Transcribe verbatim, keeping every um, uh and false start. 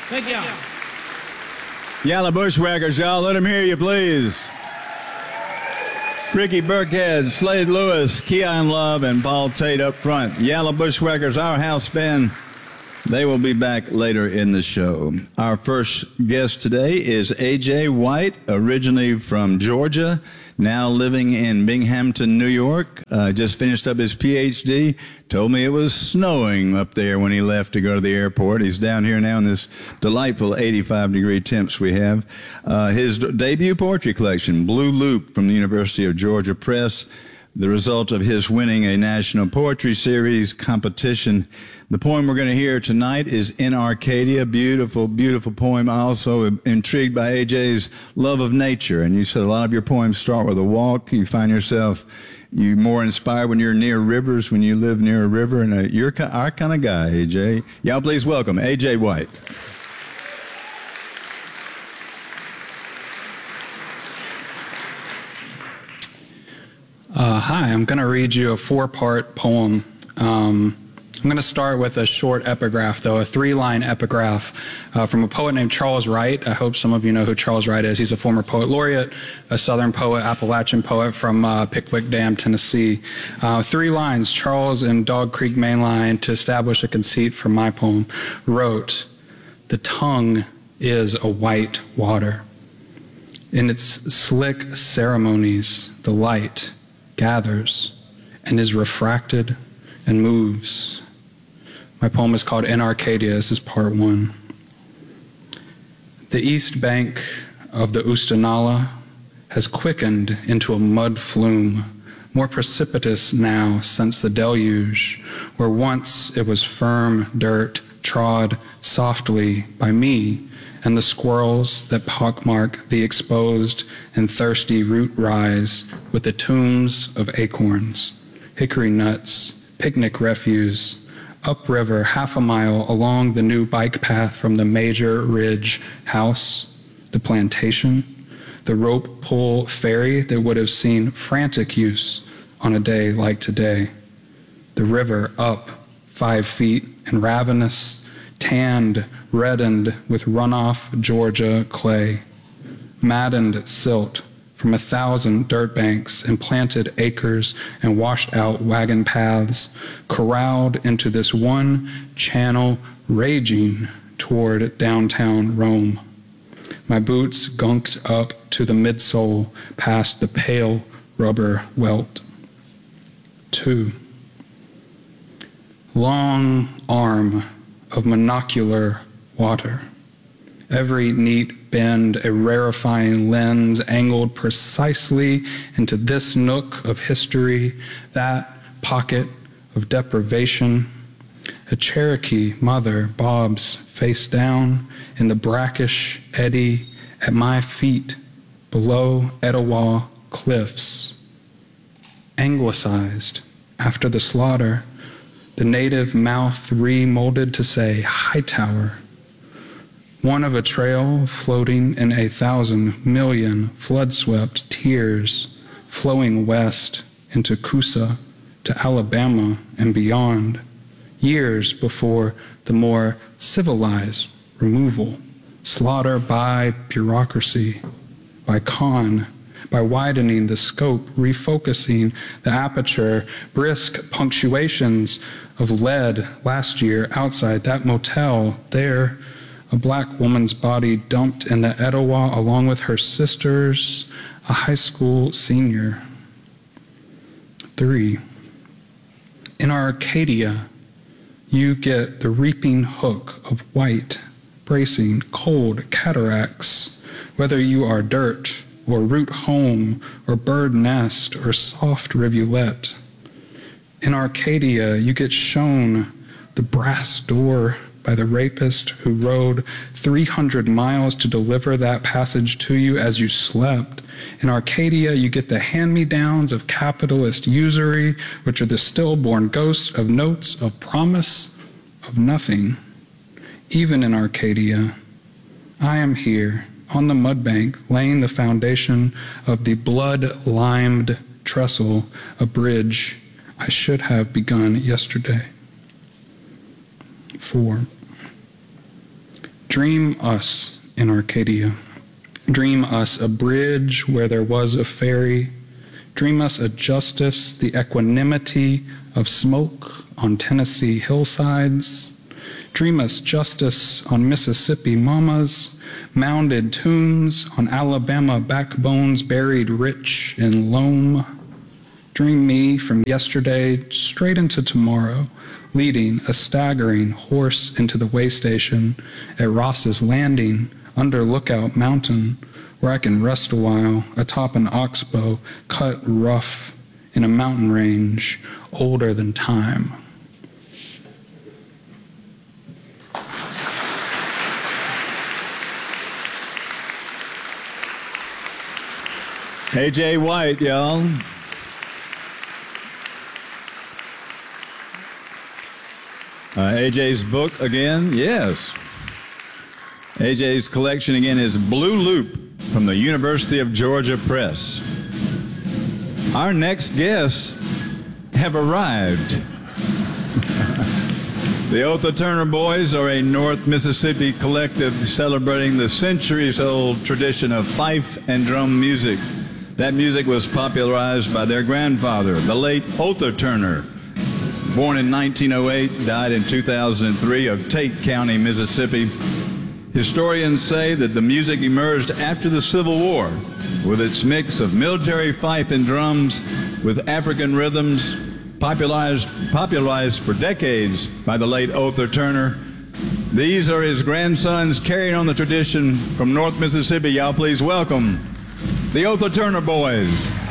Thank y'all. Yalla Bushwhackers, y'all, let them hear you, please. Ricky Burkhead, Slade Lewis, Keon Love, and Paul Tate up front. Yalla Bushwhackers, our house band. They will be back later in the show. Our first guest today is A J White, originally from Georgia, now living in Binghamton, New York. Uh, just finished up his P H D. Told me it was snowing up there when he left to go to the airport. He's down here now in this delightful eighty-five degree temps we have. Uh, his d- debut poetry collection, Blue Loop, from the University of Georgia Press, the result of his winning a National Poetry Series competition. The poem we're going to hear tonight is In Arcadia. Beautiful, beautiful poem. I'm also intrigued by A J's love of nature. And you said a lot of your poems start with a walk. You find yourself you more inspired when you're near rivers, when you live near a river. And uh, you're our kind of guy, A J. Y'all please welcome A J White. Uh, hi, I'm going to read you a four-part poem. Um, I'm going to start with a short epigraph, though, a three-line epigraph uh, from a poet named Charles Wright. I hope some of you know who Charles Wright is. He's a former poet laureate, a Southern poet, Appalachian poet from uh, Pickwick Dam, Tennessee. Uh, three lines, Charles in Dog Creek Main Line, to establish a conceit for my poem, wrote, "The tongue is a white water. In its slick ceremonies, the light gathers and is refracted and moves." My poem is called In Arcadia. This is part one. The east bank of the Oostanala has quickened into a mud flume, more precipitous now since the deluge, where once it was firm dirt trod softly by me and the squirrels that pockmark the exposed and thirsty root rise with the tombs of acorns, hickory nuts, picnic refuse, upriver half a mile along the new bike path from the Major Ridge house, the plantation, the rope pull ferry that would have seen frantic use on a day like today, the river up five feet and ravenous, tanned, reddened with runoff Georgia clay, maddened silt from a thousand dirt banks and planted acres and washed out wagon paths, corralled into this one channel raging toward downtown Rome. My boots gunked up to the midsole past the pale rubber welt. Two. Long arm of monocular water. Every neat bend, a rarefying lens angled precisely into this nook of history, that pocket of deprivation. A Cherokee mother bobs face down in the brackish eddy at my feet below Etowah cliffs. Anglicized after the slaughter, the native mouth remolded to say Hightower. One of a trail floating in a thousand million flood-swept tears, flowing west into Coosa, to Alabama and beyond, years before the more civilized removal, slaughter by bureaucracy, by con, by widening the scope, refocusing the aperture, brisk punctuations of lead last year outside that motel there. A black woman's body dumped in the Etowah along with her sisters, a high school senior. Three. In Arcadia, you get the reaping hook of white, bracing, cold cataracts, whether you are dirt or root home or bird nest or soft rivulet. In Arcadia, you get shown the brass door by the rapist who rode three hundred miles to deliver that passage to you as you slept. In Arcadia, you get the hand-me-downs of capitalist usury, which are the stillborn ghosts of notes of promise of nothing. Even in Arcadia, I am here on the mudbank, laying the foundation of the blood-limed trestle, a bridge I should have begun yesterday. Four. Dream us in Arcadia. Dream us a bridge where there was a ferry. Dream us a justice, the equanimity of smoke on Tennessee hillsides. Dream us justice on Mississippi mamas, mounded tombs on Alabama backbones buried rich in loam. Dream me from yesterday straight into tomorrow, leading a staggering horse into the way station at Ross's Landing under Lookout Mountain, where I can rest a while atop an oxbow cut rough in a mountain range older than time. A J White, y'all. Uh, A J's book again, yes. A J's collection again is Blue Loop from the University of Georgia Press. Our next guests have arrived. The Otha Turner Boys are a North Mississippi collective celebrating the centuries-old tradition of fife and drum music. That music was popularized by their grandfather, the late Otha Turner, born in nineteen oh eight, died in two thousand three of Tate County, Mississippi. Historians say that the music emerged after the Civil War with its mix of military fife and drums with African rhythms, popularized, popularized for decades by the late Otha Turner. These are his grandsons carrying on the tradition from North Mississippi. Y'all please welcome the Otha Turner Boys.